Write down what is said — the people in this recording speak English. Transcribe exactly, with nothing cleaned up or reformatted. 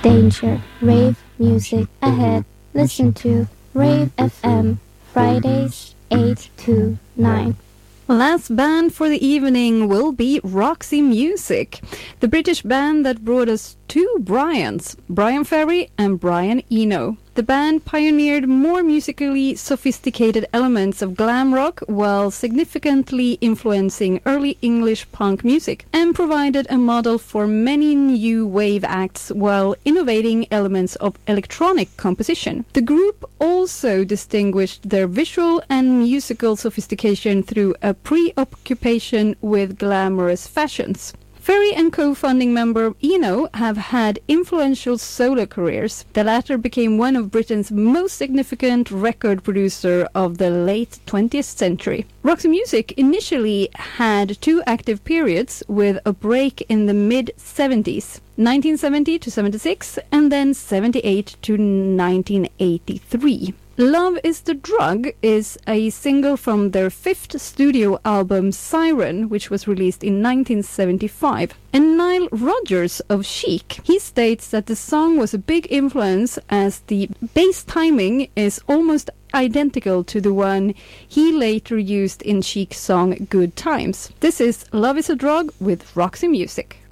Danger, rave music ahead. Listen to Rave F M, Fridays eight to nine. Last band for the evening will be Roxy Music, the British band that brought us two Brians, Brian Ferry and Brian Eno. The band pioneered more musically sophisticated elements of glam rock while significantly influencing early English punk music, and provided a model for many new wave acts while innovating elements of electronic composition. The group also distinguished their visual and musical sophistication through a preoccupation with glamorous fashions. Ferry and co-founding member Eno have had influential solo careers. The latter became one of Britain's most significant record producer of the late twentieth century. Roxy Music initially had two active periods with a break in the mid-seventies, nineteen seventy to seventy-six, and then seventy-eight to nineteen eighty-three. Love is the Drug is a single from their fifth studio album Siren, which was released in nineteen seventy-five. And Nile Rodgers of Chic, he states that the song was a big influence as the bass timing is almost identical to the one he later used in Chic's song Good Times. This is Love is a Drug with Roxy Music.